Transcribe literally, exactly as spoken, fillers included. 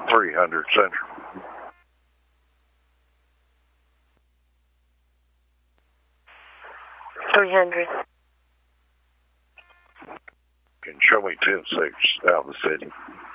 three hundred Central. three hundred. Can show me ten six out of the city.